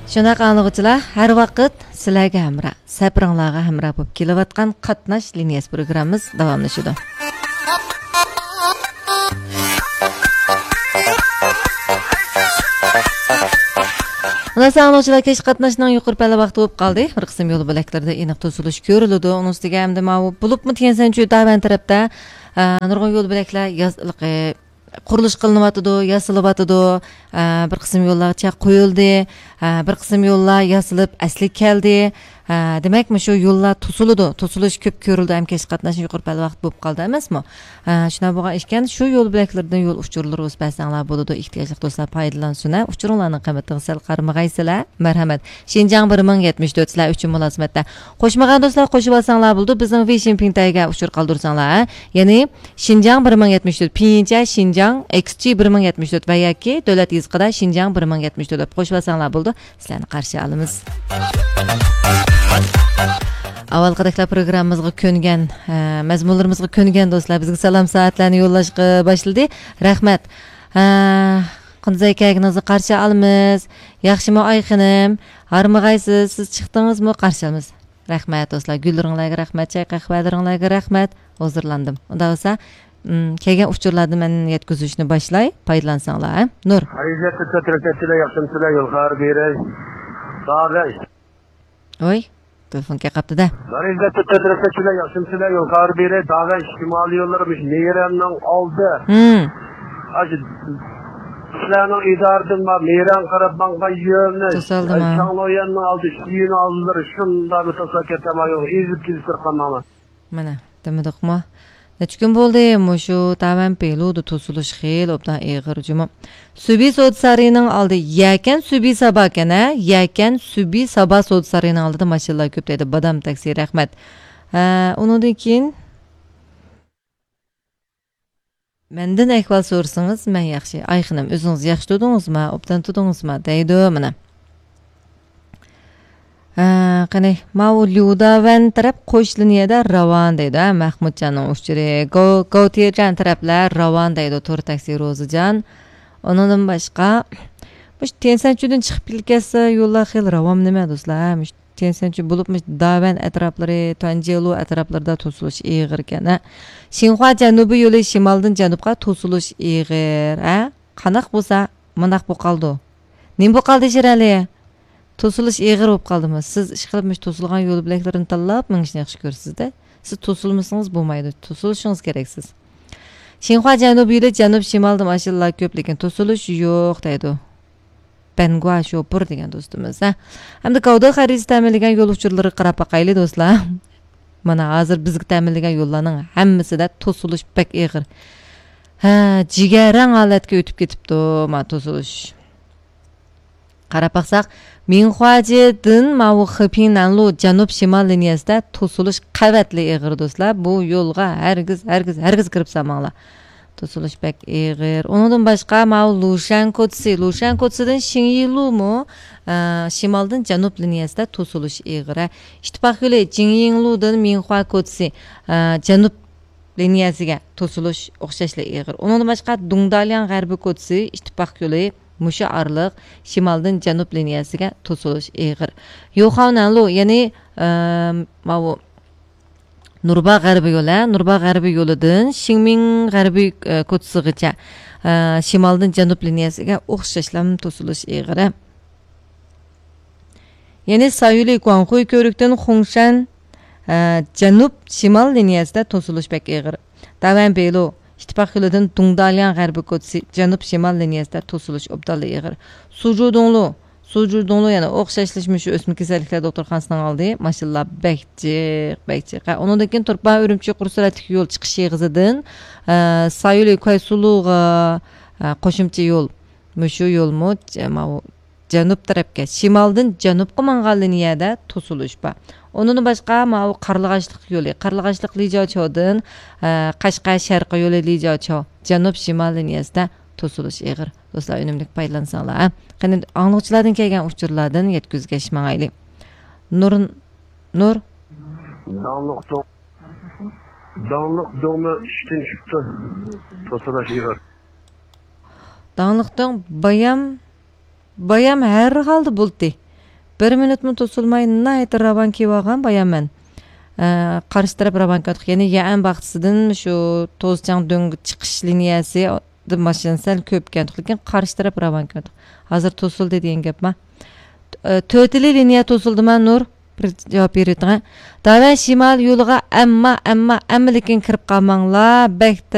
Şunak anlıqçılar, her vaqt sizlarga hamra, sapiringlarga hamra bo'lib kelayotgan qatnash liniyasi programmamiz davomlashadi. Ondan anlıqçılar keş qatnashning yuqori palla vaqti bo'lib qoldi. Bir qism yo'l bo'laklarida aniq to'silish ko'riladi. Uning ustiga hamda ma'lum bo'libmi degansanchi Tayvan tarafda nurg'un yo'l bo'laklar qurilish qilinyapti, yasalinyapti. Bir qism yo'llar chaq qo'yildi, bir qism yo'llar yasilib asli keldi. Demakmi shu yo'llar to'siladi, to'silish ko'p ko'rildi, ham kesh qatnash yuqori palla vaqt bo'lib qoldi emasmi? Shuna bo'lgan ekan, shu yo'l bo'laklardan yo'l uchurlari o'z basanglar bo'ladi, ehtiyojli do'stlar foydalansin. Uchurlarning qiymatini sal qarmag'aysizlar, marhamat. Xinjiang 1074 sizlar uchun munosabatda. Qo'shmagan do'stlar qo'shib olsanglar bo'ldi, bizning Weixin Pintayga uchur qoldirsanglar, ya'ni Xinjiang 1074 Pincha Xinjiang XG 1074 va yoki davlat yizqida Xinjiang 1074 deb qo'shib olsanglar bo'ldi, sizlarni qarshi olamiz. Avvalqidagi programmamizga ko'ngan, mazmunlarimizga ko'ngan do'stlar bizga salom soatlarni yo'llashga boshladi. Rahmat. Qanday ekanligingizni qarshi olamiz. Yaxshimi Oyxinim? Harmag'aysiz, siz chiqdingizmi? Qarshi olamiz. Rahmat do'stlar, gullaringlarga rahmat, chay qahvalaringlarga rahmat. Hozirlandim. Unda bo'lsa, kelgan uchurlarni men yetkazishni boshlay, foydalansanglar. Nur. Arizatni tatratatlar, yaxshimsizlar, yo'l xabar beray. Sog'ay. Oy, telefonga qaptida. Arizatni tatratatlar, yaxshimsizlar, yo'l xabar beray. Sog'ay ijtimoiy yo'llarimiz Meyranning oldi. Sizlarning idoradan va Meyran qarab banqa yo'lni. Changloyanning oldi, shiyini oldilar, shunda mutasakkir tamayoq ezib keltirganman. Mana, demadikmi? Necha kun bo'ldi, mushu Tayvan peludu to'silish xil obdan ig'ir juma. Subi sud sarining oldi yakan subi sabakana, yakan subi sabah sud sarining oldida mashinalar ko'p dedi. Badam taksi rahmat. Undan keyin mendan ahvol so'rsangiz, men yaxshi. Ayxinam, o'zingiz yaxshi tudingizmi? Obdan tudingizmi? Deydi mana. Qani Mavludavan taraf qo'sh liniyada ravon deydi. Mahmudjonning uchiri Gautirjan taraflar ravon deydi. To'r taksi Ro'zijon. Undan boshqa bu Tensanchudan chiqib kelsa yo'llar xil ravon nima do'stlar? Tensanchu bo'libmi Davan atroflari, Tanjelu atroflarida to'silish ig'ir ekan. Xinhua janubiy yo'li shimoldan janubga to'silish ig'ir. Qanaq bo'lsa, munaq bo'lib qoldi. Nim bo'lib qoldi shirali? To'silish ig'ir bo'lib qoldimi? Siz ish qilibmish to'silgan yo'l bilaklarini tanlab minishni yaxshi ko'rasiz-da. Siz to'silmasangiz bo'lmaydi. To'silishingiz keraksiz. Xinhua janubiyda janub shimolda mashinalar ko'p, lekin to'silish yo'q deydi. Bengua shopur degan do'stimiz. Hamda Qavda xarid ta'minlagan yo'l uchurlari qarab boqayli do'stlar. Mana hozir bizga ta'minlagan yo'llarning hammasida to'silish bek ig'ir. Jigarrang holatga o'tib ketibdi, mana to'silish. Qarab baqsaq, Minxuajidan Mavu Xipinanlu janub shimol liniyasida to'silish qavatli ig'ir do'stlar. Bu yo'lga hargiz kirib samanglar. To'silish bek ig'ir. Undan boshqa Mavu Lushan Kotsidan Xinyilumu shimoldan janub liniyasida to'silish ig'ir. Ittifoq yo'li Jingyingludan Minxua Kotsi janub liniyasiga to'silish o'xshashli ig'ir. Undan boshqa Dungdalyan g'arbiy Kotsi ittifoq yo'li Musha arliq shimoldan janub liniyasiga to'silish ig'ir. Yo'xonanlu, ya'ni mavu Nurba g'arbiy yo'lidan Xinming g'arbiy ko'tsigacha shimoldan janub liniyasiga o'xshashlam to'silish ig'ir. Ya'ni Sayuli Guanghui ko'rikdan Xongshan janub shimol liniyasida to'silish bek ig'ir. Tayvan Belu ittifoq yo'lidan Dungdalyan g'arbiy kotsi janub shimol liniyasida to'silish obdali ig'ir. Sujudonglu yana o'xshashlashmi shu o'smir kasalliklar doktorxonasidan oldi. Mashinalar bekchiq. Undan keyin Turpa Urumchi qursuratli yo'l chiqish yig'izidan Sayuli Qaysuluga qo'shimcha yo'l. Mushu yo'lmi janub tarafga, shimoldan janubga mangan liniyada to'silish bor. Onun boshqa mau Qarlag'ashliq yo'li, Qarlag'ashliq Lijochodan Qashqar sharqiy yo'li Lijocho janub shimol liniyasida to'silish ig'ir. Do'stlar, unumlik foydalansanglar. Qani anglovchilardan kelgan uchurlardan yetkazgash mangayli. Nur Dağlık doğma işten çıktı. To'silish ig'ir. Dağlıqdan bayam her halda bo'ldi. 1 minutmu to'silmay nayt ravan kelgan bayaman. Qarshi taraf ravan ketdik. Ya'ni ya'an vaqtisidan shu to'zchang döngü chiqish liniyasi mashina sal ko'p ketdik, lekin qarshi taraf ravan ketdik. Hozir to'sildi degan gapmi? 4 liniya to'sildimi Nur? Bir javob berayotgan. Dava shimal yo'liga amma lekin kirib qolmanglar.